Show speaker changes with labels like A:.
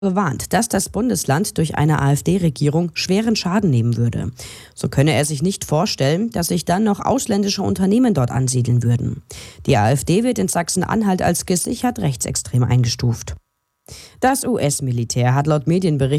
A: gewarnt, dass das Bundesland durch eine AfD-Regierung schweren Schaden nehmen würde. So könne er sich nicht vorstellen, dass sich dann noch ausländische Unternehmen dort ansiedeln würden. Die AfD wird in Sachsen-Anhalt als gesichert rechtsextrem eingestuft. Das US-Militär hat laut Medienberichten